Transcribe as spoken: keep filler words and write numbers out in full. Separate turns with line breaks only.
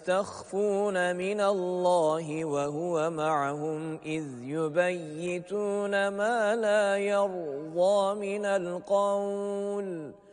يستخفون من الله وهو معهم إذ يبيتون ما لا يرضى من القول